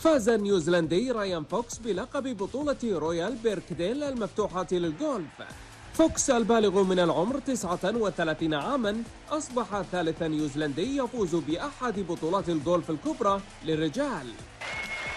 فاز النيوزيلندي رايان فوكس بلقب بطولة رويال بيركديل المفتوحة للجولف. فوكس البالغ من العمر 39 عاما أصبح ثالث نيوزيلندي يفوز بأحد بطولات الجولف الكبرى للرجال.